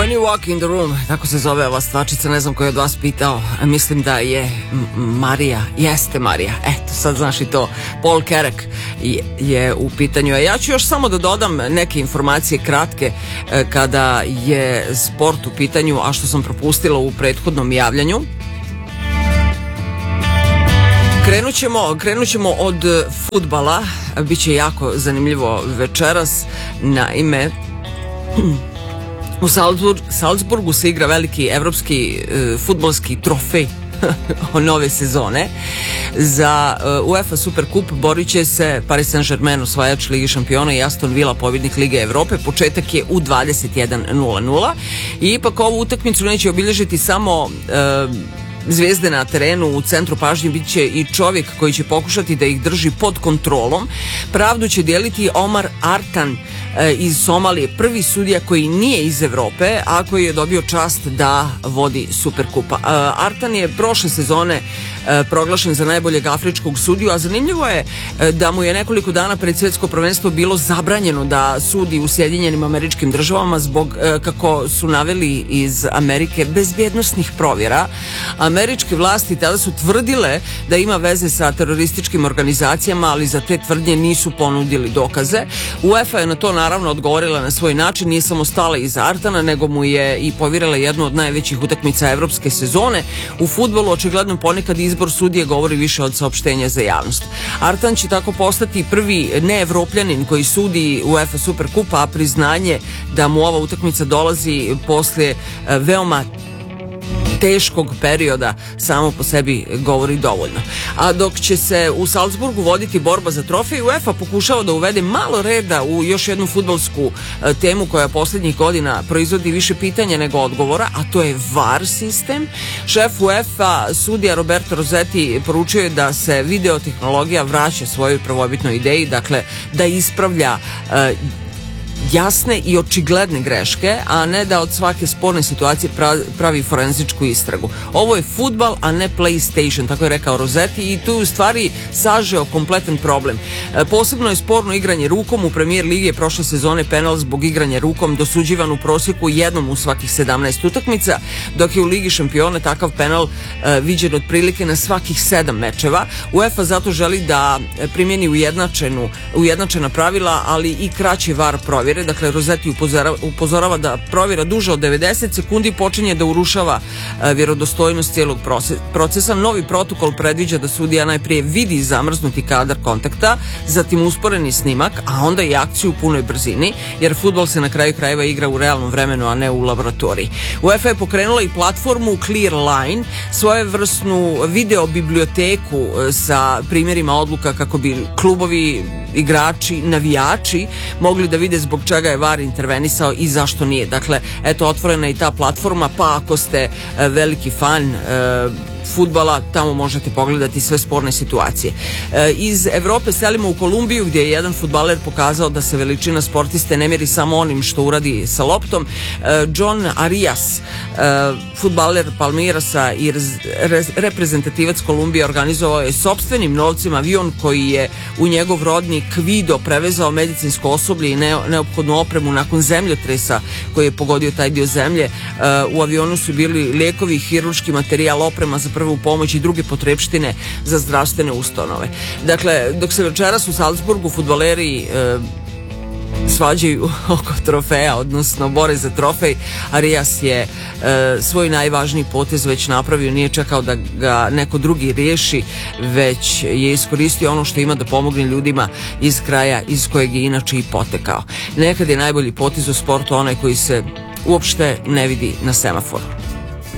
When you walk in the room, tako se zove ova stvačica, ne znam ko je od vas pitao, mislim da je Marija, jeste Marija, eto sad znaš i to, Paul Carrack je u pitanju, a ja ću još samo da dodam neke informacije kratke kada je sport u pitanju, a što sam propustila u prethodnom javljanju. Krenut ćemo od fudbala, biće jako zanimljivo večeras, naime u Salzburgu se igra veliki evropski fudbalski trofej nove sezone. Za UEFA Super Kup borit će se Paris Saint-Germain, osvajač Ligi šampiona, i Aston Villa, pobjednik Lige Evrope. Početak je u 21:00 i ipak ovu utakmicu neće obilježiti samo zvijezde na terenu. U centru pažnje bit će i čovjek koji će pokušati da ih drži pod kontrolom. Pravdu će dijeliti Omar Artan iz Somalije, prvi sudija koji nije iz Evrope, a koji je dobio čast da vodi Superkup. Artan je prošle sezone proglašen za najboljeg afričkog sudiju, a zanimljivo je da mu je nekoliko dana pred svjetsko prvenstvo bilo zabranjeno da sudi u Sjedinjenim Američkim Državama zbog, kako su naveli iz Amerike, bezbjednosnih provjera. Američke vlasti tada su tvrdile da ima veze sa terorističkim organizacijama, ali za te tvrdnje nisu ponudili dokaze. UEFA je na to naravno odgovorila na svoj način, nije samo stala iza Artana, nego mu je i povjerila jednu od najvećih utakmica evropske sezone. U fudbalu očigledno ponekad izbor sudije govori više od saopštenja za javnost. Artan će tako postati prvi neevropljanin koji sudi UEFA Super Kup, a priznanje da mu ova utakmica dolazi poslije veoma teškog perioda samo po sebi govori dovoljno. A dok će se u Salzburgu voditi borba za trofej, UEFA pokušava da uvede malo reda u još jednu fudbalsku temu koja posljednjih godina proizvodi više pitanja nego odgovora, a to je VAR sistem. Šef UEFA, sudija Roberto Rossetti, poručio je da se videotehnologija vraća svojoj prvobitnoj ideji, dakle da ispravlja jasne i očigledne greške, a ne da od svake sporne situacije pravi forenzičku istragu. Ovo je fudbal, a ne PlayStation, tako je rekao Rossetti, i tu je u stvari sažeo kompletan problem. Posebno je sporno igranje rukom. U Premier Ligi je prošle sezone penal zbog igranja rukom dosuđivan u prosjeku jednom u svakih 17 utakmica, dok je u Ligi šampiona takav penal viđen otprilike na svakih 7 mečeva. UEFA zato želi da primjeni ujednačena pravila, ali i kraće VAR provjere. Dakle, Rossetti upozorava da provjera duže od 90 sekundi počinje da urušava vjerodostojnost cijelog procesa. Novi protokol predviđa da sudija najprije vidi zamrznuti kadar kontakta, zatim usporeni snimak, a onda i akciju u punoj brzini, jer fudbal se na kraju krajeva igra u realnom vremenu, a ne u laboratoriji. UEFA je pokrenula i platformu Clear Line, svojevrsnu video biblioteku sa primjerima odluka kako bi klubovi, igrači, navijači mogli da vide zbog čega je VAR intervenisao i zašto nije. Dakle, eto, otvorena je i ta platforma, pa ako ste veliki fan fudbala, tamo možete pogledati sve sporne situacije. Iz Evrope selimo u Kolumbiju, gdje je jedan fudbaler pokazao da se veličina sportiste ne mjeri samo onim što uradi sa loptom. John Arias, fudbaler Palmeirasa i reprezentativac Kolumbije, organizovao je sopstvenim novcima avion koji je u njegov rodni Kvido prevezao medicinsko osoblje i neophodnu opremu nakon zemljotresa koji je pogodio taj dio zemlje. U avionu su bili lijekovi, hirurški materijal, oprema za prvu pomoć i druge potrepštine za zdravstvene ustanove. Dakle, dok se večeras u Salzburgu fudbaleri svađaju oko trofeja, odnosno bore za trofej, Arias je svoj najvažniji potez već napravio, nije čekao da ga neko drugi riješi, već je iskoristio ono što ima da pomogne ljudima iz kraja iz kojeg je inače i potekao. Nekad je najbolji potez u sportu onaj koji se uopšte ne vidi na semaforu.